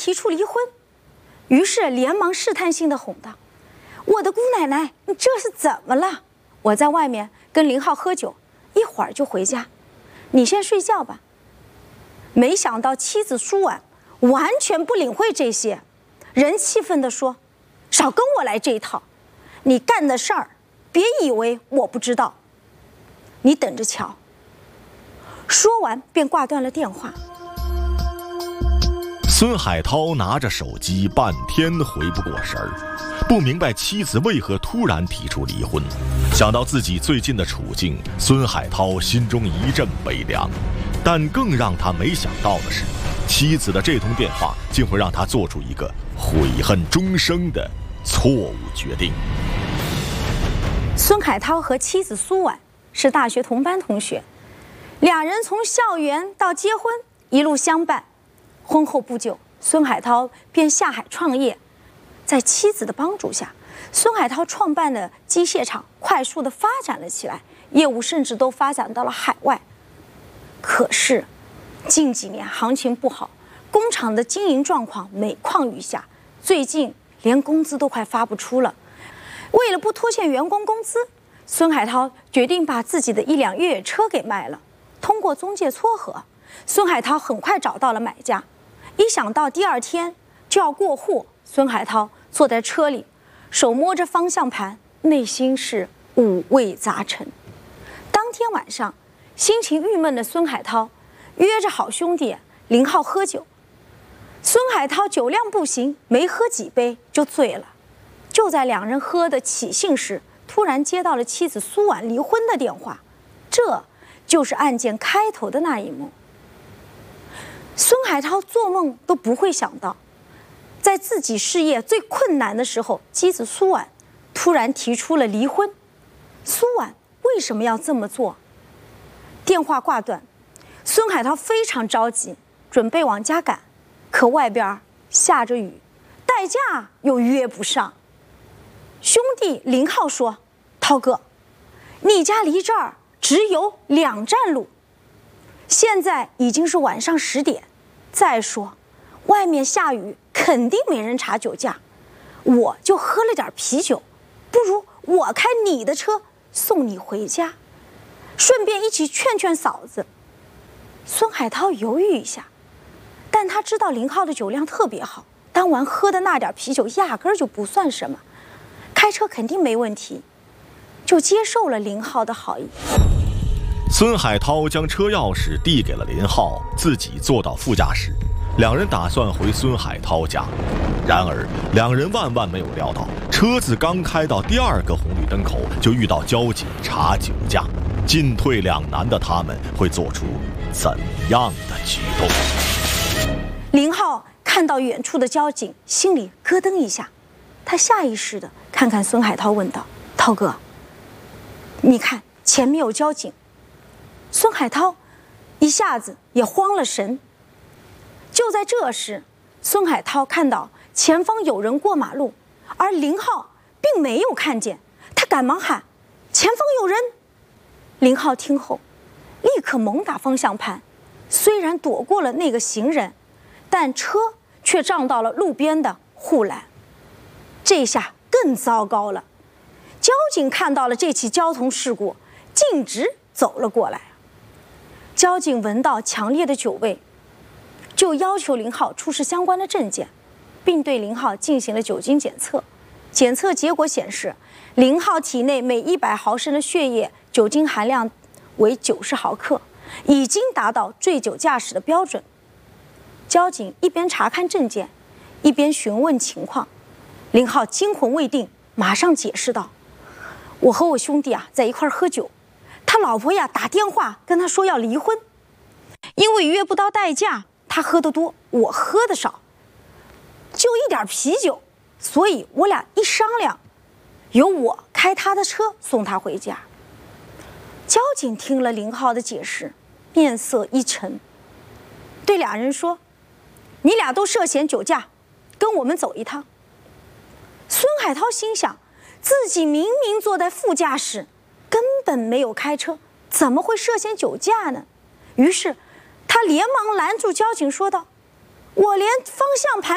提出离婚，于是连忙试探性地哄道：“我的姑奶奶，你这是怎么了？我在外面跟林浩喝酒，一会儿就回家，你先睡觉吧。”没想到妻子苏婉完全不领会这些，人气愤地说：“少跟我来这一套，你干的事儿，别以为我不知道，你等着瞧。”说完便挂断了电话。 孙海涛拿着手机半天回不过神儿，不明白妻子为何突然提出离婚。想到自己最近的处境，孙海涛心中一阵悲凉。但更让他没想到的是，妻子的这通电话竟会让他做出一个悔恨终生的错误决定。 孙海涛和妻子苏婉是大学同班同学，两人从校园到结婚一路相伴。婚后不久，孙海涛便下海创业。在妻子的帮助下，孙海涛创办的机械厂快速地发展了起来，业务甚至都发展到了海外。可是近几年行情不好，工厂的经营状况每况愈下，最近连工资都快发不出了。为了不拖欠员工工资，孙海涛决定把自己的一辆越野车给卖了。通过中介撮合，孙海涛很快找到了买家。一想到第二天就要过户，孙海涛坐在车里，手摸着方向盘，内心是五味杂陈。当天晚上，心情郁闷的孙海涛约着好兄弟林浩喝酒。孙海涛酒量不行，没喝几杯就醉了。就在两人喝得起兴时，突然接到了妻子苏婉离婚的电话，这就是案件开头的那一幕。孙海涛做梦都不会想到，在自己事业最困难的时候，妻子苏婉突然提出了离婚。苏婉为什么要这么做？电话挂断，孙海涛非常着急，准备往家赶，可外边下着雨，代驾又约不上。兄弟林浩说：“涛哥，你家离这儿只有2站路，现在已经是晚上10点，再说外面下雨，肯定没人查酒驾，我就喝了点啤酒，不如我开你的车送你回家，顺便一起劝劝嫂子。”孙海涛犹豫一下，但他知道林浩的酒量特别好，当晚喝的那点啤酒压根儿就不算什么，开车肯定没问题，就接受了林浩的好意。 孙海涛将车钥匙递给了林浩，自己坐到副驾驶，两人打算回孙海涛家。然而两人万万没有料到，车子刚开到第2个红绿灯口，就遇到交警查酒驾。进退两难的他们会做出怎样的举动？ 林浩看到远处的交警，心里咯噔一下，他下意识地看看孙海涛，问道：“涛哥，你看前面有交警。”孙海涛一下子也慌了神。就在这时，孙海涛看到前方有人过马路，而林浩并没有看见，他赶忙喊：“前方有人！”林浩听后立刻猛打方向盘，虽然躲过了那个行人，但车却撞到了路边的护栏。这下更糟糕了，交警看到了这起交通事故，径直走了过来。交警闻到强烈的酒味，就要求林浩出示相关的证件，并对林浩进行了酒精检测。检测结果显示，林浩体内每100毫升的血液酒精含量为90毫克，已经达到醉酒驾驶的标准。交警一边查看证件，一边询问情况。林浩惊魂未定，马上解释道：“我和我兄弟在一块喝酒，他老婆打电话跟他说要离婚，因为约不到代驾，他喝得多，我喝得少，就一点啤酒，所以我俩一商量，由我开他的车送他回家。”交警听了林浩的解释，面色一沉，对俩人说：“你俩都涉嫌酒驾，跟我们走一趟。”孙海涛心想，自己明明坐在副驾驶，根本没有开车，怎么会涉嫌酒驾呢？于是他连忙拦住交警说道：“我连方向盘